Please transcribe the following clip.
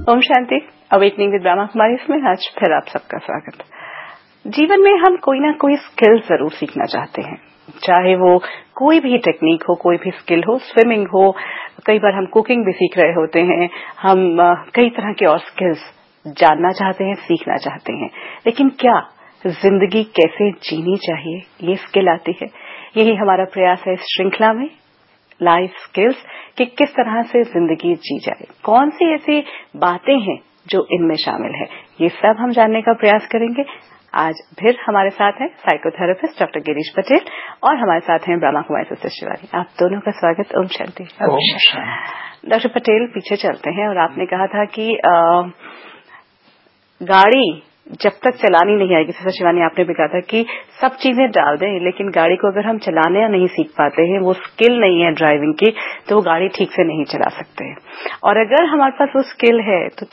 Om Shanti. Awakening with Brahma Kumari इसमें आज फिर आप सबका स्वागत। जीवन में हम कोई ना कोई स्किल जरूर सीखना चाहते हैं, चाहे वो कोई भी टेक्निक हो, कोई भी स्किल हो, स्विमिंग हो, कई बार हम कुकिंग भी सीख रहे होते हैं, हम कई तरह के और स्किल्स जानना चाहते हैं, सीखना चाहते हैं। लेकिन क्या जिंदगी कैसे जीनी चाहिए ये स्किल आती है? यही हमारा प्रयास है इस श्रृंखला में, लाइफ स्किल्स, कि किस तरह से जिंदगी जी जाए, कौन सी ऐसी बातें हैं जो इनमें शामिल है, ये सब हम जानने का प्रयास करेंगे। आज फिर हमारे साथ हैं साइकोथेरेपिस्ट डॉक्टर गिरीश पटेल और हमारे साथ हैं ब्रह्मा कुमारी सिस्टर शिवानी। आप दोनों का स्वागत। ओम शांति। डॉक्टर पटेल, पीछे चलते हैं और आपने कहा था कि गाड़ी जब तक चलानी नहीं आएगी, सिस्टर शिवानी आपने भी कहा था कि सब चीजें डाल दें, लेकिन गाड़ी को अगर हम चलाने या नहीं सीख पाते हैं, वो स्किल नहीं है ड्राइविंग की, तो वो गाड़ी ठीक से नहीं चला सकते हैं। और अगर हमारे पास वो स्किल है तो